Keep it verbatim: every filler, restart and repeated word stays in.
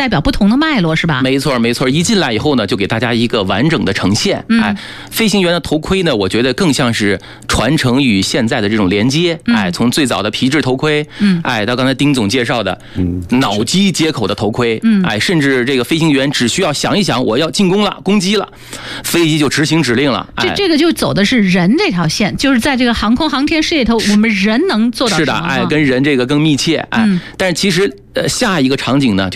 代表不同的脉络是吧？ 没错没错，一进来以后呢，就给大家一个完整的呈现。嗯、哎，飞行员的头盔呢，我觉得更像是传承与现在的这种连接。嗯、哎，从最早的皮质头盔，嗯，哎，到刚才丁总介绍的，嗯，脑机接口的头盔，嗯，哎，甚至这个飞行员只需要想一想，我要进攻了，攻击了，飞机就执行指令了。 这、哎、这个就走的是人这条线，就是在这个航空航天事业头，我们人能做到什么？ 是的，哎，跟人这个更密切，哎，嗯、但是其实呃下一个场景呢？